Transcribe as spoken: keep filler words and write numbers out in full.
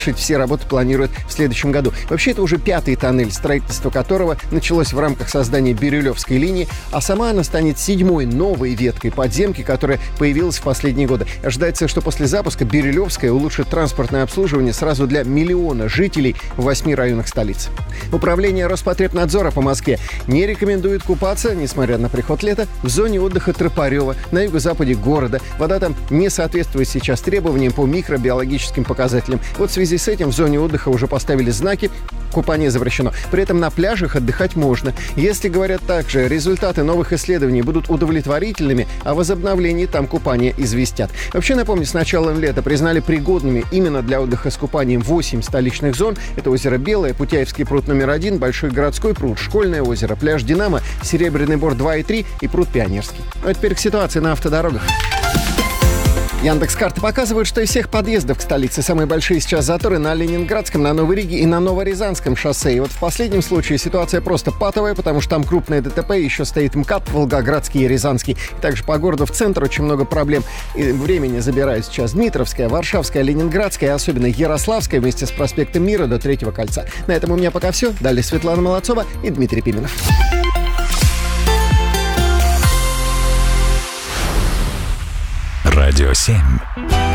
Все работы планируют в следующем году. Вообще, это уже пятый тоннель, строительство которого началось в рамках создания Бирюлевской линии, а сама она станет седьмой новой веткой подземки, которая появилась в последние годы. Ожидается, что после запуска Бирюлевская улучшит транспортное обслуживание сразу для миллиона жителей в восьми районах столицы. Управление Роспотребнадзора по Москве не рекомендует купаться, несмотря на приход лета, в зоне отдыха Тропарева на юго-западе города. Вода там не соответствует сейчас требованиям по микробиологическим показателям. Вот в связи с этим в зоне отдыха уже поставили знаки «Купание запрещено». При этом на пляжах отдыхать можно. Если, говорят также, результаты новых исследований будут удовлетворительными, о возобновлении там купания известят. Вообще, напомню, с началом лета признали пригодными именно для отдыха с купанием восемь столичных зон. Это озеро Белое, Путяевский пруд номер один, Большой городской пруд, Школьное озеро, пляж Динамо, Серебряный Бор два и три и пруд Пионерский. Ну а теперь к ситуации на автодорогах. Яндекс.Карты показывают, что из всех подъездов к столице самые большие сейчас заторы на Ленинградском, на Новой Риге и на Новорязанском шоссе. И вот в последнем случае ситуация просто патовая, потому что там крупное ДТП, еще стоит МКАД, Волгоградский и Рязанский. Также по городу в центр очень много проблем. И времени забирают сейчас Дмитровская, Варшавская, Ленинградская, особенно Ярославская, вместе с проспектом Мира до Третьего кольца. На этом у меня пока все. Далее Светлана Молодцова и Дмитрий Пименов. Радио семь.